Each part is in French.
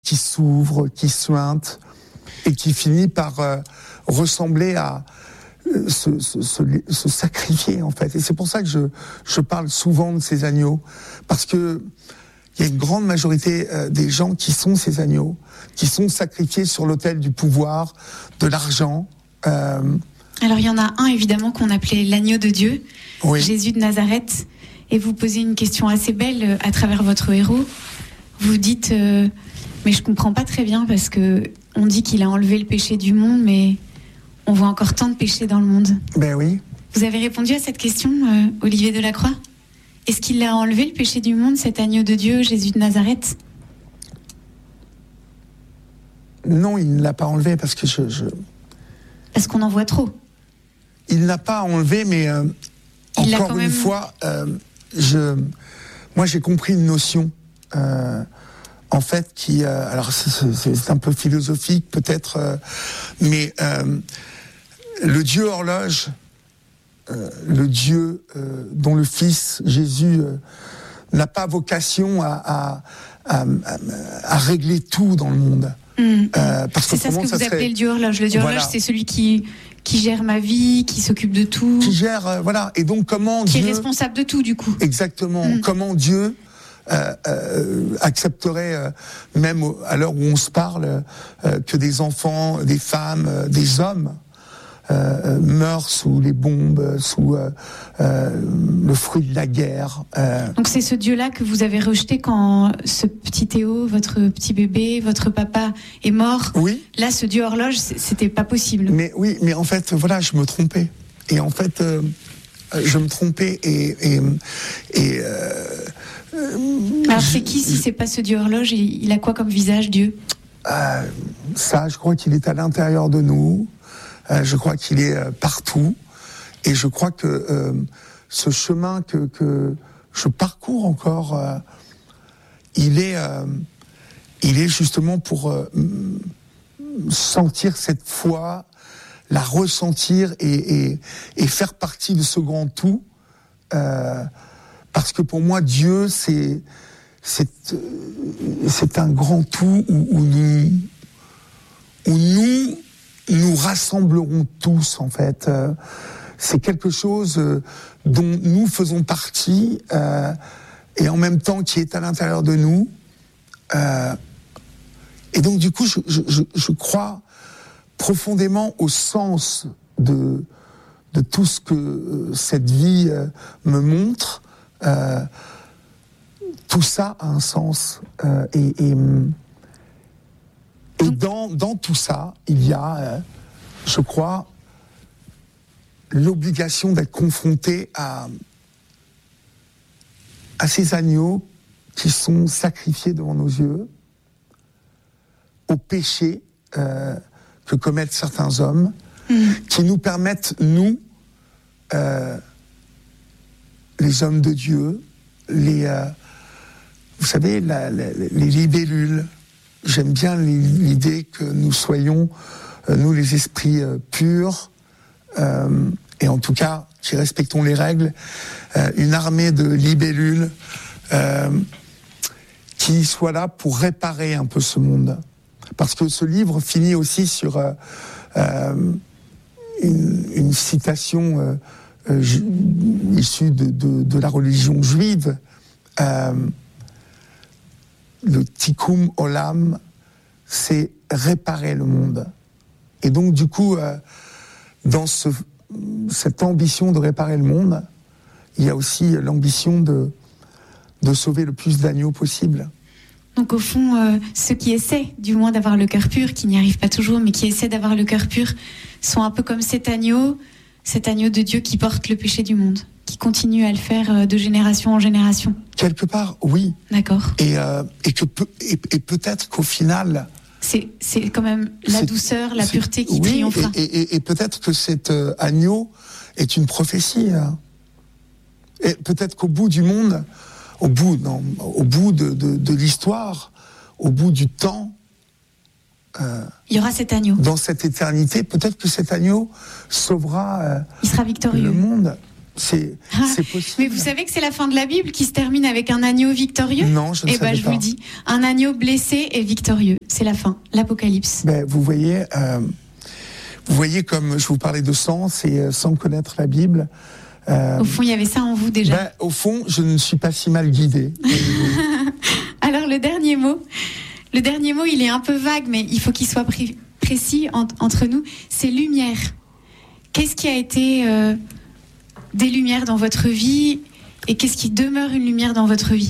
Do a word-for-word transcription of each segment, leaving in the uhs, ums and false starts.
qui s'ouvre, qui suinte, et qui finit par euh, ressembler à euh, se, se, se, se sacrifier, en fait. Et c'est pour ça que je, je parle souvent de ces agneaux, parce que il y a une grande majorité euh, des gens qui sont ces agneaux, qui sont sacrifiés sur l'autel du pouvoir, de l'argent. Euh... Alors il y en a un évidemment qu'on appelait l'agneau de Dieu, oui. Jésus de Nazareth, et vous posez une question assez belle euh, à travers votre héros. Vous dites, euh, mais je comprends pas très bien parce que on dit qu'il a enlevé le péché du monde, mais on voit encore tant de péchés dans le monde. Ben oui. Vous avez répondu à cette question, euh, Olivier Delacroix ? Est-ce qu'il a enlevé le péché du monde, cet agneau de Dieu, Jésus de Nazareth ? Non, il ne l'a pas enlevé parce que je... je... Parce qu'on en voit trop. Il ne l'a pas enlevé, mais euh, encore une même... fois, euh, je, moi j'ai compris une notion, euh, en fait, qui... Euh, alors c'est, c'est, c'est un peu philosophique peut-être, euh, mais euh, le Dieu horloge... Euh, le Dieu euh, dont le Fils Jésus euh, n'a pas vocation à, à, à, à régler tout dans le monde. Mmh. Euh, parce c'est que ça ce que ça vous serait... appelez le Dieu horloge. Le Dieu voilà. horloge, c'est celui qui, qui gère ma vie, qui s'occupe de tout. Qui gère, euh, voilà. Et donc comment qui Dieu... est responsable de tout, du coup. Exactement. Mmh. Comment Dieu euh, euh, accepterait, euh, même à l'heure où on se parle, euh, que des enfants, des femmes, euh, des hommes Euh, meurent sous les bombes, sous euh, euh, le fruit de la guerre. Euh. Donc c'est ce Dieu-là que vous avez rejeté quand ce petit Théo, votre petit bébé, votre papa est mort. Oui. Là, ce Dieu horloge, c'était pas possible. Mais oui, mais en fait, voilà, je me trompais. Et en fait, euh, je me trompais et... et, et euh, Alors c'est qui si c'est pas ce Dieu horloge? Il a quoi comme visage, Dieu? euh, Ça, je crois qu'il est à l'intérieur de nous. Euh, je crois qu'il est euh, partout, et je crois que euh, ce chemin que, que je parcours encore, euh, il est, euh, il est justement pour euh, sentir cette foi, la ressentir et, et, et faire partie de ce grand tout, euh, parce que pour moi Dieu c'est c'est c'est un grand tout où, où nous où nous nous rassemblerons tous, en fait. Euh, c'est quelque chose euh, dont nous faisons partie, euh, et en même temps qui est à l'intérieur de nous. Euh, et donc, du coup, je, je, je crois profondément au sens de, de tout ce que euh, cette vie euh, me montre. Euh, tout ça a un sens. Euh, et... et Et dans, dans tout ça, il y a, euh, je crois, l'obligation d'être confronté à, à ces agneaux qui sont sacrifiés devant nos yeux, aux péchés euh, que commettent certains hommes, mmh. qui nous permettent, nous, euh, les hommes de Dieu, les, euh, vous savez, la, la, les libellules. J'aime bien l'idée que nous soyons, euh, nous les esprits euh, purs, euh, et en tout cas qui respectons les règles, euh, une armée de libellules euh, qui soit là pour réparer un peu ce monde. Parce que ce livre finit aussi sur euh, euh, une, une citation euh, euh, ju- issue de, de, de la religion juive. Euh, Le tikkun olam, c'est réparer le monde. Et donc, du coup, euh, dans ce, cette ambition de réparer le monde, il y a aussi l'ambition de, de sauver le plus d'agneaux possible. Donc, au fond, euh, ceux qui essaient, du moins, d'avoir le cœur pur, qui n'y arrivent pas toujours, mais qui essaient d'avoir le cœur pur, sont un peu comme cet agneau, cet agneau de Dieu qui porte le péché du monde, qui continue à le faire de génération en génération. Quelque part, oui. D'accord. Et, euh, et, que pe- et, et peut-être qu'au final... C'est, c'est quand même la c'est, douceur, la pureté qui oui, triomphera. Et, et, et peut-être que cet euh, agneau est une prophétie. Hein. Et peut-être qu'au bout du monde, au bout, non, au bout de, de, de l'histoire, au bout du temps... Euh, il y aura cet agneau. Dans cette éternité, peut-être que cet agneau sauvera euh, il sera victorieux. Le monde. C'est, ah, c'est possible. Mais vous savez que c'est la fin de la Bible qui se termine avec un agneau victorieux ? Non, je ne eh savais ben, je pas. vous le dis, un agneau blessé et victorieux. C'est la fin, l'Apocalypse. Ben, vous voyez, euh, vous voyez comme je vous parlais de sens et euh, sans connaître la Bible. Euh, au fond, il y avait ça en vous déjà. Ben, au fond, je ne suis pas si mal guidé. Alors le dernier mot, le dernier mot, il est un peu vague, mais il faut qu'il soit pré- précis en, entre nous. C'est lumière. Qu'est-ce qui a été euh, des lumières dans votre vie et qu'est-ce qui demeure une lumière dans votre vie ?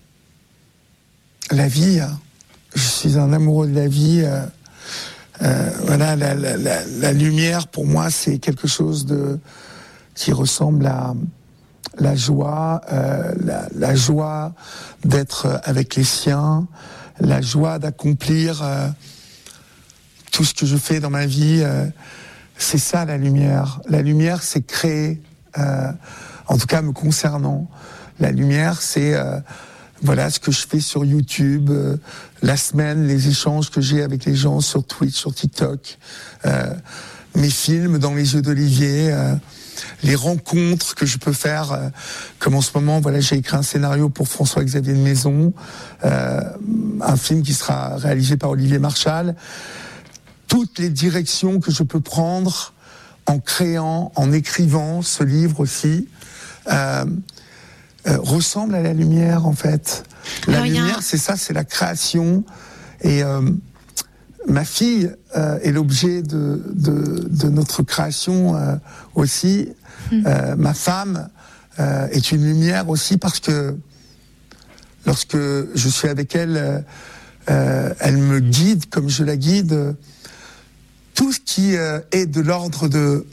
La vie, hein. Je suis un amoureux de la vie. Euh, euh, voilà, la, la, la, la lumière pour moi, c'est quelque chose de qui ressemble à la joie, euh, la, la joie d'être avec les siens, la joie d'accomplir euh, tout ce que je fais dans ma vie. Euh, c'est ça la lumière. La lumière, c'est créer, euh, en tout cas me concernant. La lumière, c'est euh, voilà ce que je fais sur YouTube, euh, la semaine, les échanges que j'ai avec les gens sur Twitch, sur TikTok, euh, mes films dans les yeux d'Olivier, euh, les rencontres que je peux faire, euh, comme en ce moment, voilà, j'ai écrit un scénario pour François-Xavier de Maison, euh, un film qui sera réalisé par Olivier Marchal. Toutes les directions que je peux prendre en créant, en écrivant ce livre aussi, euh, euh, ressemblent à la lumière en fait. La Alors, lumière, un... c'est ça, c'est la création. Et euh, ma fille euh, est l'objet de, de, de notre création euh, aussi. Mmh. Euh, ma femme euh, est une lumière aussi parce que lorsque je suis avec elle, euh, elle me guide comme je la guide. Tout ce qui euh, est de l'ordre de,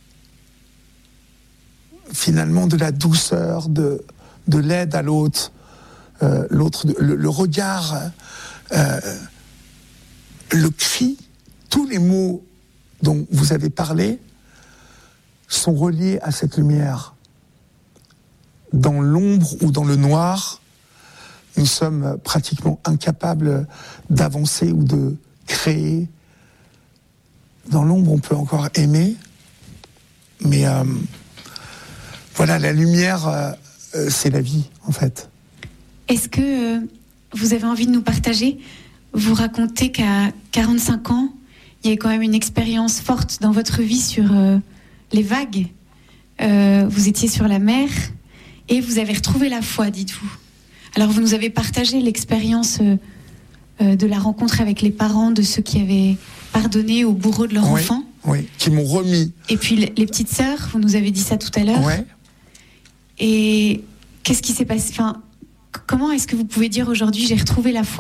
finalement, de la douceur, de, de l'aide à l'autre, euh, l'autre, le, le regard, euh, le cri, tous les mots dont vous avez parlé sont reliés à cette lumière. Dans l'ombre ou dans le noir, nous sommes pratiquement incapables d'avancer ou de créer. Dans l'ombre, on peut encore aimer, mais euh, voilà, la lumière, euh, euh, c'est la vie, en fait. Est-ce que euh, vous avez envie de nous partager ? Vous racontez qu'à quarante-cinq ans, il y a quand même une expérience forte dans votre vie sur euh, les vagues. Euh, vous étiez sur la mer et vous avez retrouvé la foi, dites-vous. Alors, vous nous avez partagé l'expérience euh, euh, de la rencontre avec les parents de ceux qui avaient pardonné au bourreau de leur oui, enfant. Oui, qui m'ont remis. Et puis les petites sœurs, vous nous avez dit ça tout à l'heure. Oui. Et qu'est-ce qui s'est passé ? Enfin, comment est-ce que vous pouvez dire aujourd'hui j'ai retrouvé la foi ?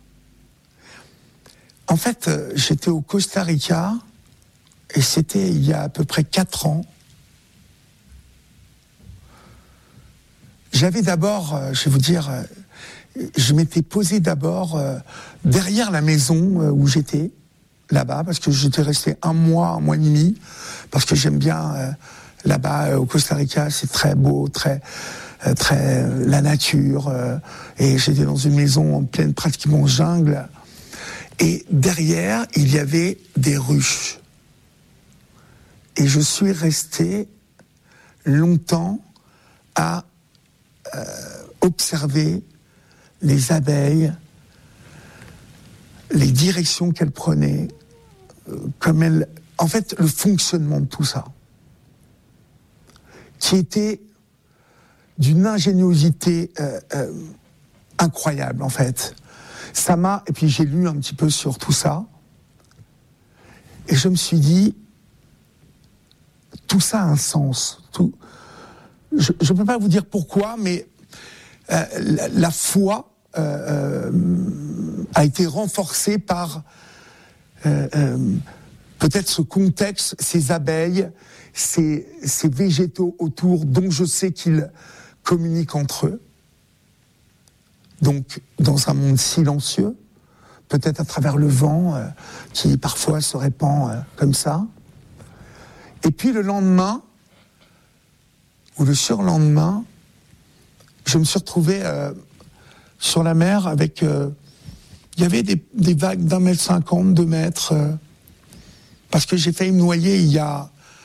En fait, euh, j'étais au Costa Rica et c'était il y a à peu près quatre ans. J'avais d'abord, euh, je vais vous dire, euh, je m'étais posé d'abord euh, derrière la maison euh, où j'étais, là-bas, parce que j'étais resté un mois, un mois et demi, parce que j'aime bien euh, là-bas euh, au Costa Rica, c'est très beau, très, euh, très euh, la nature, euh, et j'étais dans une maison en pleine pratiquement jungle, et derrière il y avait des ruches, et je suis resté longtemps à euh, observer les abeilles, les directions qu'elles prenaient, euh, comme elles, en fait, le fonctionnement de tout ça, qui était d'une ingéniosité euh, euh, incroyable, en fait. Ça m'a, et puis j'ai lu un petit peu sur tout ça, et je me suis dit, tout ça a un sens. Tout, je ne peux pas vous dire pourquoi, mais euh, la, la foi euh, euh, a été renforcée par euh, euh, peut-être ce contexte, ces abeilles, ces, ces végétaux autour dont je sais qu'ils communiquent entre eux. Donc, dans un monde silencieux, peut-être à travers le vent euh, qui parfois se répand euh, comme ça. Et puis le lendemain, ou le surlendemain, je me suis retrouvé euh, sur la mer avec... Euh, il y avait des, des vagues d'un mètre cinquante, deux mètres, euh, parce que j'ai failli me noyer il y a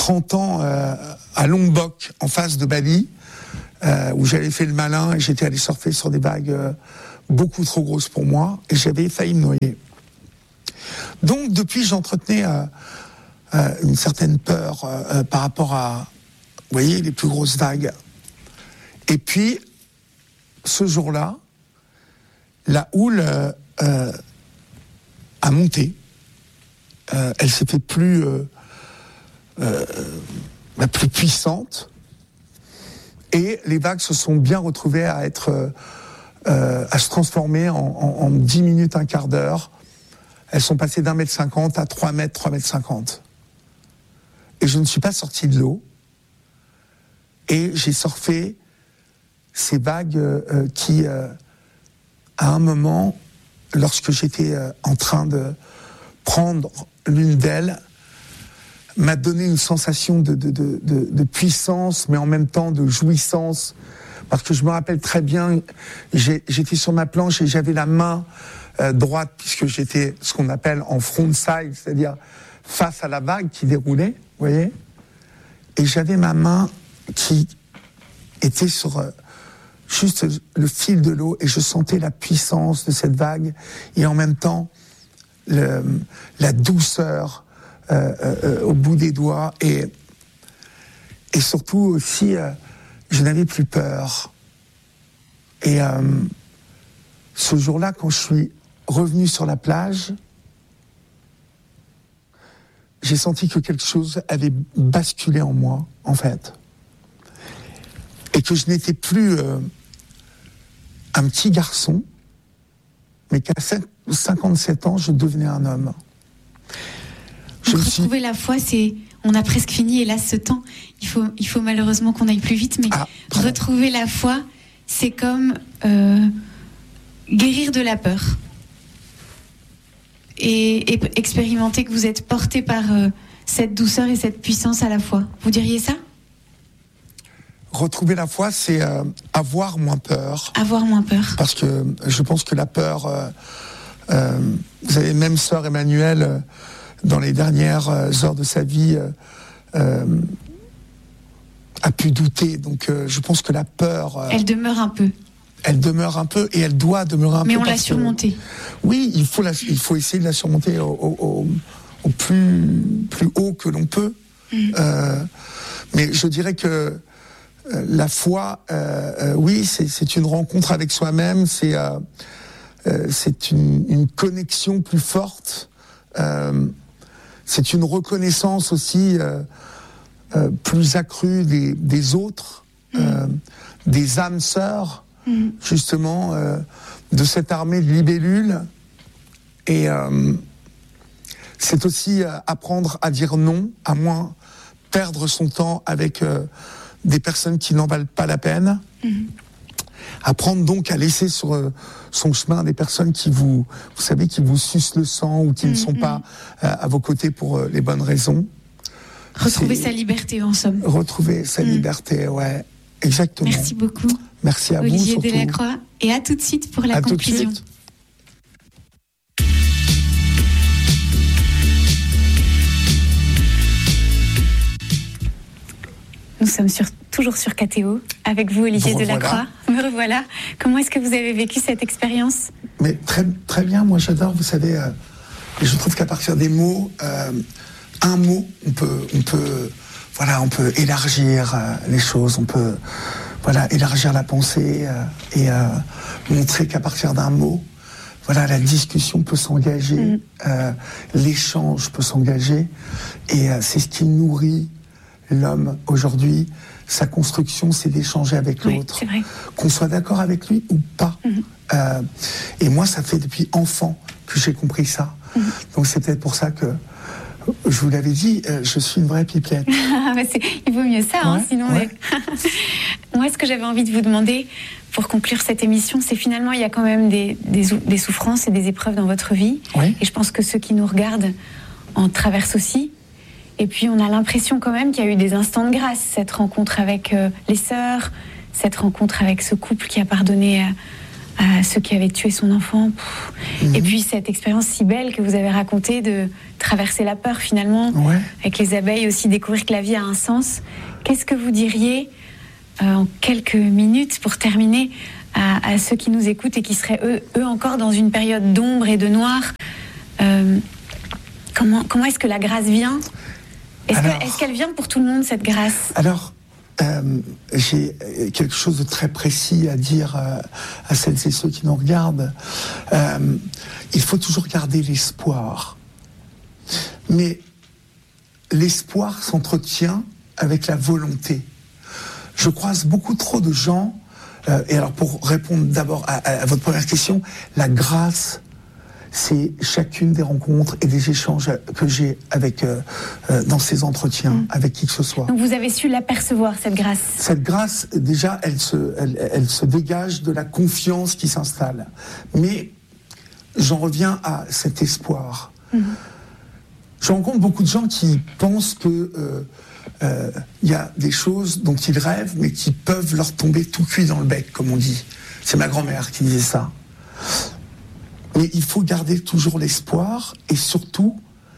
trente ans euh, à Lombok, en face de Bali, euh, où j'avais fait le malin et j'étais allé surfer sur des vagues euh, beaucoup trop grosses pour moi, et j'avais failli me noyer. Donc, depuis, j'entretenais euh, euh, une certaine peur euh, par rapport à, vous voyez, les plus grosses vagues. Et puis, ce jour-là, la houle euh, euh, a monté. Euh, elle s'est fait plus, euh, euh, la plus puissante. Et les vagues se sont bien retrouvées à être, euh, euh, à se transformer en, en, en dix minutes, un quart d'heure. Elles sont passées d'un mètre cinquante à trois mètres, trois mètres cinquante. Et je ne suis pas sorti de l'eau. Et j'ai surfé ces vagues euh, qui, euh, à un moment, lorsque j'étais euh, en train de prendre l'une d'elles, m'a donné une sensation de, de, de, de, de puissance, mais en même temps de jouissance. Parce que je me rappelle très bien, j'ai, j'étais sur ma planche et j'avais la main euh, droite, puisque j'étais ce qu'on appelle en frontside, c'est-à-dire face à la vague qui déroulait, vous voyez. Et j'avais ma main qui était sur euh, juste le fil de l'eau, et je sentais la puissance de cette vague, et en même temps, le, la douceur euh, euh, au bout des doigts, et, et surtout aussi, euh, je n'avais plus peur. Et euh, ce jour-là, quand je suis revenu sur la plage, j'ai senti que quelque chose avait basculé en moi, en fait. Et que je n'étais plus euh, un petit garçon, mais qu'à cinquante-sept ans, je devenais un homme. Je Donc, retrouver suis... la foi, c'est... On a presque fini, hélas, ce temps. Il faut, il faut malheureusement qu'on aille plus vite, mais ah, retrouver la foi, c'est comme euh, guérir de la peur. Et, et expérimenter que vous êtes porté par euh, cette douceur et cette puissance à la fois. Vous diriez ça ? Retrouver la foi, c'est euh, avoir moins peur. Avoir moins peur. Parce que je pense que la peur... Euh, euh, vous avez même sœur Emmanuelle, euh, dans les dernières euh, heures de sa vie, euh, euh, a pu douter. Donc euh, je pense que la peur... Euh, elle demeure un peu. Elle demeure un peu, et elle doit demeurer un Mais peu. Mais on l'a surmontée. Oui, il faut, la, il faut essayer de la surmonter au, au, au plus, plus haut que l'on peut. Mmh. Euh, mais je dirais que euh, la foi, euh, euh, oui, c'est, c'est une rencontre avec soi-même, c'est, euh, euh, c'est une, une connexion plus forte, euh, c'est une reconnaissance aussi euh, euh, plus accrue des, des autres, mmh. euh, des âmes sœurs, mmh. justement, euh, de cette armée de libellules. Et euh, c'est aussi euh, apprendre à dire non, à moins perdre son temps avec euh, des personnes qui n'en valent pas la peine. Mmh. Apprendre donc à laisser sur euh, son chemin des personnes qui vous, vous savez, qui vous sucent le sang ou qui mmh. ne sont pas euh, à vos côtés pour euh, les bonnes raisons. Retrouver c'est... sa liberté, en somme. Retrouver sa mmh. liberté, ouais, exactement. Merci beaucoup. Merci à Olivier vous, Olivier Delacroix. Et à tout de suite pour la à conclusion. Tout de suite. Nous sommes sur, toujours sur K T O, avec vous, Olivier Delacroix. Me revoilà. Comment est-ce que vous avez vécu cette expérience ? Mais très, très bien, moi j'adore, vous savez, euh, et je trouve qu'à partir des mots, euh, un mot, on peut, on peut, voilà, on peut élargir euh, les choses, on peut, voilà, élargir la pensée euh, et euh, montrer qu'à partir d'un mot, voilà, la discussion peut s'engager, mmh. euh, l'échange peut s'engager, et euh, c'est ce qui nourrit l'homme aujourd'hui. Sa construction, c'est d'échanger avec oui, l'autre, qu'on soit d'accord avec lui ou pas. Mmh. Euh, et moi, ça fait depuis enfant que j'ai compris ça. Mmh. Donc c'est peut-être pour ça que je vous l'avais dit, euh, je suis une vraie pipelette. Il vaut mieux ça, ouais, hein, sinon. Ouais. Mais... Moi, ce que j'avais envie de vous demander pour conclure cette émission, c'est finalement, il y a quand même des, des, des souffrances et des épreuves dans votre vie. Ouais. Et je pense que ceux qui nous regardent en traversent aussi. Et puis, on a l'impression quand même qu'il y a eu des instants de grâce. Cette rencontre avec euh, les sœurs, cette rencontre avec ce couple qui a pardonné à, à ceux qui avaient tué son enfant. Mmh. Et puis cette expérience si belle que vous avez racontée de traverser la peur finalement, ouais. avec les abeilles aussi, découvrir que la vie a un sens. Qu'est-ce que vous diriez euh, en quelques minutes pour terminer à, à ceux qui nous écoutent et qui seraient eux, eux encore dans une période d'ombre et de noir? euh, comment, comment est-ce que la grâce vient? Est-ce, alors, que, est-ce qu'elle vient pour tout le monde, cette grâce? Alors, Euh, j'ai quelque chose de très précis à dire euh, à celles et ceux qui nous regardent. Euh, il faut toujours garder l'espoir. Mais l'espoir s'entretient avec la volonté. Je croise beaucoup trop de gens, euh, et alors pour répondre d'abord à, à, à votre première question, la grâce, c'est chacune des rencontres et des échanges que j'ai avec euh, euh, dans ces entretiens, mmh. avec qui que ce soit. Donc vous avez su l'apercevoir, cette grâce. Cette grâce, déjà, elle se, elle, elle se dégage de la confiance qui s'installe. Mais j'en reviens à cet espoir. Mmh. Je rencontre beaucoup de gens qui pensent que euh, euh, y a des choses dont ils rêvent, mais qui peuvent leur tomber tout cuit dans le bec, comme on dit. C'est ma grand-mère qui disait ça. Mais il faut garder toujours l'espoir et surtout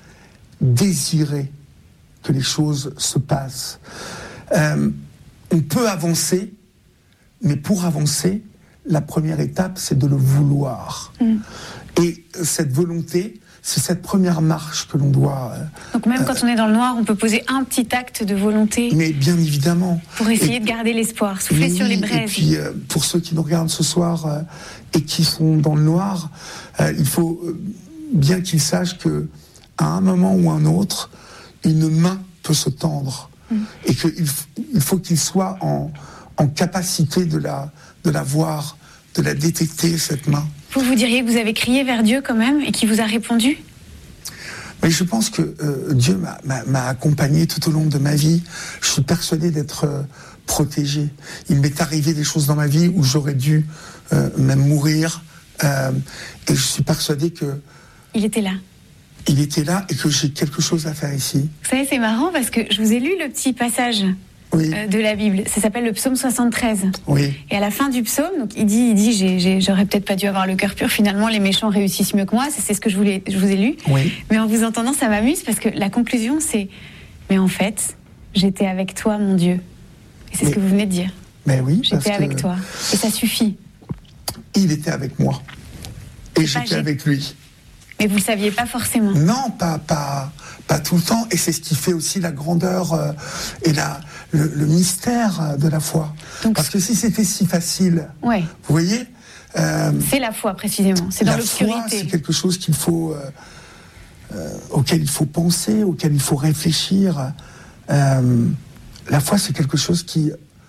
désirer que les choses se passent. Euh, on peut avancer, mais pour avancer, la première étape, c'est de le vouloir. Mmh. Et cette volonté, c'est cette première marche que l'on doit... Euh, Donc même quand euh, on est dans le noir, on peut poser un petit acte de volonté. Mais bien évidemment. Pour essayer et, de garder l'espoir, souffler sur oui, les braises. Et puis euh, pour ceux qui nous regardent ce soir euh, et qui sont dans le noir, euh, il faut euh, bien qu'ils sachent que à un moment ou un autre, une main peut se tendre. Mmh. Et qu'il il faut qu'ils soient en, en capacité de la, de la voir, de la détecter, cette main. Vous, vous diriez que vous avez crié vers Dieu quand même et qu'il vous a répondu? Mais je pense que euh, Dieu m'a, m'a, m'a accompagné tout au long de ma vie. Je suis persuadé d'être euh, protégé. Il m'est arrivé des choses dans ma vie où j'aurais dû euh, même mourir. Euh, et je suis persuadé que... Il était là. Il était là et que j'ai quelque chose à faire ici. Vous savez, c'est marrant parce que je vous ai lu le petit passage... Oui. de la Bible. Ça s'appelle le psaume soixante-treize. Oui. Et à la fin du psaume, donc il dit, il dit j'ai, j'ai, j'aurais peut-être pas dû avoir le cœur pur, finalement les méchants réussissent mieux que moi, c'est, c'est ce que je, voulais, je vous ai lu. Oui. Mais en vous entendant, ça m'amuse parce que la conclusion c'est, mais en fait, j'étais avec toi mon Dieu. Et c'est mais, ce que vous venez de dire. Mais oui. J'étais avec que... toi. Et ça suffit. Il était avec moi. Et c'est j'étais avec lui. Mais vous le saviez pas forcément. Non, pas, pas, pas tout le temps. Et c'est ce qui fait aussi la grandeur euh, et la, le, le mystère de la foi. Donc, parce que si c'était si facile, ouais. vous voyez euh, c'est la foi précisément, c'est dans la l'obscurité. Foi, c'est quelque chose qu'il faut, euh, euh, auquel il faut penser, auquel il faut réfléchir. Euh, la foi, c'est quelque chose qui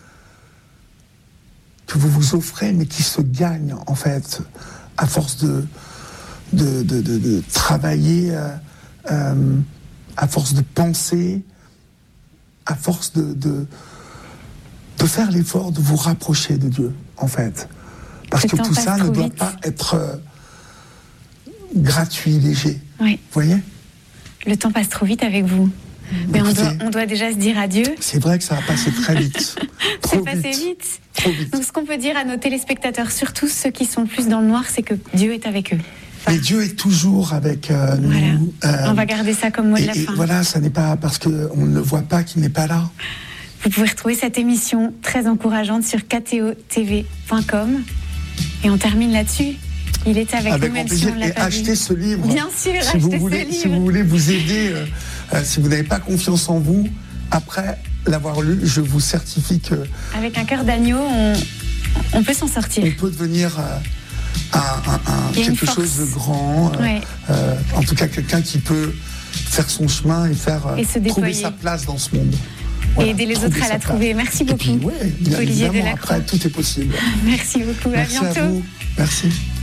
que vous vous offrez, mais qui se gagne en fait à force de De, de, de, de travailler, euh, euh, à force de penser, à force de, de, de faire l'effort de vous rapprocher de Dieu, en fait. Parce que tout ça ne doit vite. pas être euh, gratuit, léger. Oui. Vous voyez ? Le temps passe trop vite avec vous. Mais Écoutez, on, doit, on doit déjà se dire adieu. C'est vrai que ça va passer très vite. Trop c'est passé vite. vite. Trop vite. Donc ce qu'on peut dire à nos téléspectateurs, surtout ceux qui sont plus dans le noir, c'est que Dieu est avec eux. Mais Dieu est toujours avec euh, voilà. nous. Euh, on va garder ça comme mot et, de la et fin. Voilà, ça n'est pas parce qu'on ne le voit pas qu'il n'est pas là. Vous pouvez retrouver cette émission très encourageante sur k t o t v point com. Et on termine là-dessus. Il était avec, avec nous, même plaisir. si on l'a et pas achetez vu. ce livre. Bien sûr, si achetez vous voulez, ce livre. Si vous voulez vous aider, euh, euh, si vous n'avez pas confiance en vous, après l'avoir lu, je vous certifie que... Avec un cœur d'agneau, on, on peut s'en sortir. On peut devenir... Euh, Un, un, un, quelque chose de grand, euh, ouais. euh, en tout cas quelqu'un qui peut faire son chemin et faire euh, et trouver sa place dans ce monde. Voilà, et aider les autres à la trouver. Place. Merci beaucoup. Et puis, ouais, bien Olivier évidemment, après tout est possible. Merci beaucoup. Merci à bientôt. À vous. Merci.